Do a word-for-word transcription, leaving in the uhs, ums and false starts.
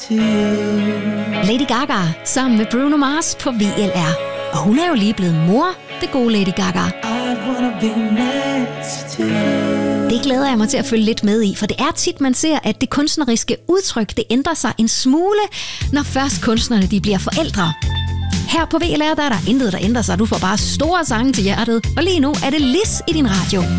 Lady Gaga sammen med Bruno Mars på V L R. Og hun er jo lige blevet mor, det gode Lady Gaga. Det glæder jeg mig til at følge lidt med i, for det er tit, man ser, at det kunstneriske udtryk, det ændrer sig en smule, når først kunstnerne de bliver forældre. Her på V L R, der er der intet, der ændrer sig. Du får bare store sange til hjertet. Og lige nu er det Liz i din radio.